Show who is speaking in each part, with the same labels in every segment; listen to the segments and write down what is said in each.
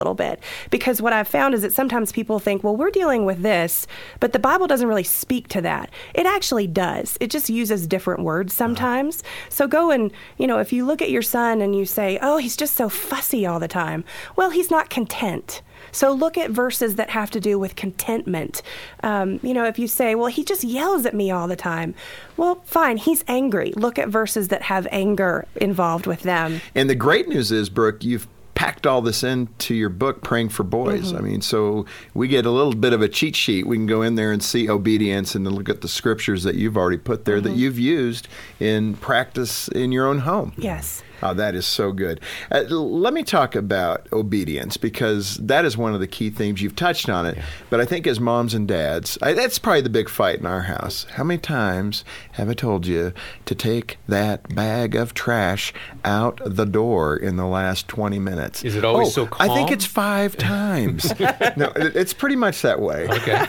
Speaker 1: little bit, because what I've found is that sometimes people think, well, we're dealing with this, but the Bible doesn't really speak to that. It actually does. It just uses different words sometimes. So go and, if you look at your son and you say, oh, he's just so fussy all the time. Well, he's not content. So look at verses that have to do with contentment. If you say, well, he just yells at me all the time. Well, fine, he's angry. Look at verses that have anger involved with them.
Speaker 2: And the great news is, Brooke, you've packed all this into your book, Praying for Boys. So we get a little bit of a cheat sheet. We can go in there and see obedience and then look at the scriptures that you've already put there that you've used in practice in your own home.
Speaker 1: Yes.
Speaker 2: Oh, that is so good. Let me talk about obedience, because that is one of the key themes. You've touched on it, but I think as moms and dads, that's probably the big fight in our house. How many times have I told you to take that bag of trash out the door in the last 20 minutes?
Speaker 3: Is it always so calm?
Speaker 2: I think it's 5 times. No, it's pretty much that way.
Speaker 3: Okay.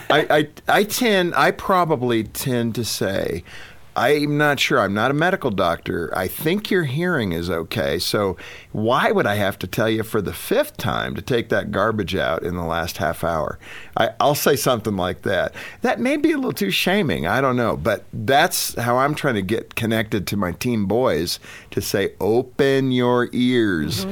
Speaker 2: I probably tend to say, I'm not sure. I'm not a medical doctor. I think your hearing is okay. So why would I have to tell you for the 5th time to take that garbage out in the last half hour? I'll say something like that. That may be a little too shaming. I don't know. But that's how I'm trying to get connected to my teen boys, to say, open your ears.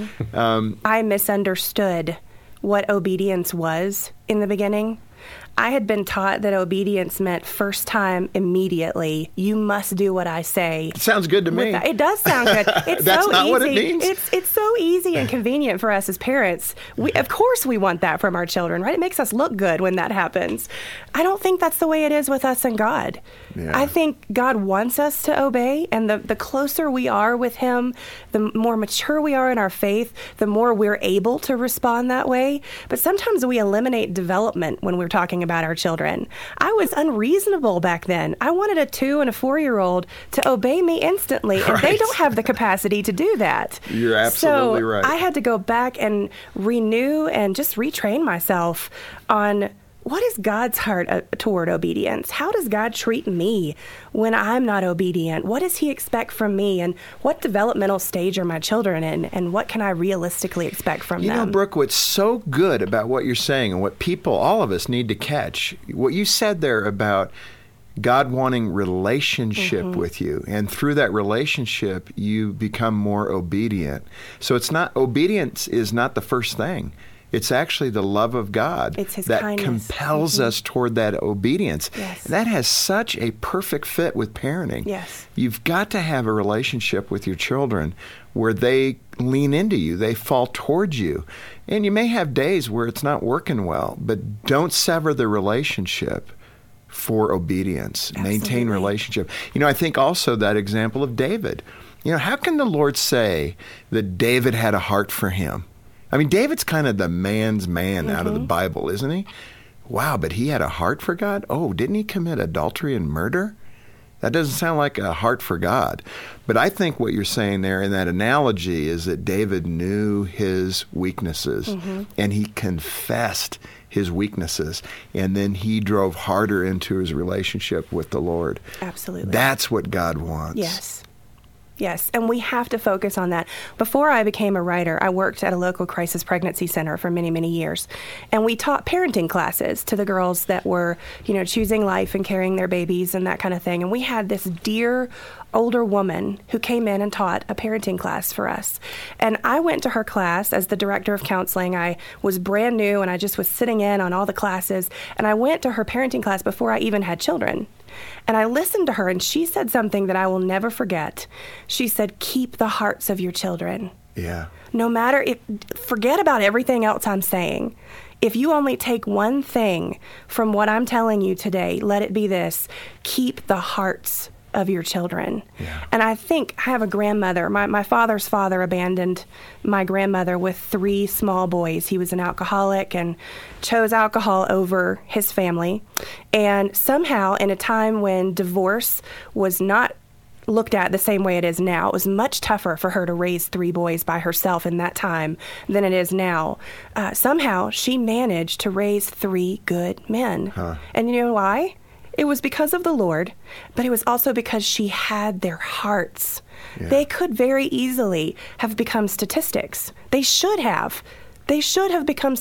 Speaker 1: I misunderstood what obedience was in the beginning. I had been taught that obedience meant first time, immediately. You must do what I say.
Speaker 2: It sounds good to me.
Speaker 1: It does sound good. It's
Speaker 2: That's
Speaker 1: so
Speaker 2: not
Speaker 1: easy.
Speaker 2: what it means.
Speaker 1: It's so easy and convenient for us as parents. Of course we want that from our children, right? It makes us look good when that happens. I don't think that's the way it is with us and God.
Speaker 2: Yeah.
Speaker 1: I think God wants us to obey, and the closer we are with Him, the more mature we are in our faith, the more we're able to respond that way. But sometimes we eliminate development when we're talking about our children. I was unreasonable back then. I wanted a 2 and a 4-year-old to obey me instantly, and they don't have the capacity to do that.
Speaker 2: You're absolutely
Speaker 1: so
Speaker 2: right.
Speaker 1: I had to go back and renew and just retrain myself on what is God's heart toward obedience? How does God treat me when I'm not obedient? What does He expect from me? And what developmental stage are my children in? And what can I realistically expect from them?
Speaker 2: You know, Brooke, what's so good about what you're saying and what people, all of us, need to catch, what you said there about God wanting relationship with you. And through that relationship, you become more obedient. So obedience is not the first thing. It's actually the love of God that
Speaker 1: kindness.
Speaker 2: Compels us toward that obedience.
Speaker 1: Yes.
Speaker 2: That has such a perfect fit with parenting.
Speaker 1: Yes.
Speaker 2: You've got to have a relationship with your children where they lean into you, they fall towards you. And you may have days where it's not working well, but don't sever the relationship for obedience.
Speaker 1: Absolutely.
Speaker 2: Maintain relationship. I think also that example of David. How can the Lord say that David had a heart for Him? I mean, David's kind of the man's man out of the Bible, isn't he? Wow, but he had a heart for God? Oh, didn't he commit adultery and murder? That doesn't sound like a heart for God. But I think what you're saying there in that analogy is that David knew his weaknesses and he confessed his weaknesses, and then he drove harder into his relationship with the Lord.
Speaker 1: Absolutely.
Speaker 2: That's what God wants.
Speaker 1: Yes, and we have to focus on that. Before I became a writer, I worked at a local crisis pregnancy center for many, many years. And we taught parenting classes to the girls that were, choosing life and carrying their babies and that kind of thing. And we had this dear older woman who came in and taught a parenting class for us. And I went to her class as the director of counseling. I was brand new and I just was sitting in on all the classes. And I went to her parenting class before I even had children. And I listened to her, and she said something that I will never forget. She said, keep the hearts of your children.
Speaker 2: Yeah.
Speaker 1: No matter forget about everything else I'm saying. If you only take one thing from what I'm telling you today, let it be this: keep the hearts of your children.
Speaker 2: Yeah.
Speaker 1: And I think I have a grandmother. My father's father abandoned my grandmother with 3 small boys. He was an alcoholic and chose alcohol over his family. And somehow, in a time when divorce was not looked at the same way it is now, it was much tougher for her to raise 3 boys by herself in that time than it is now. Somehow, she managed to raise 3 good men. And you know why? It was because of the Lord, but it was also because she had their hearts. Yeah. They could very easily have become statistics. They should have, They should have become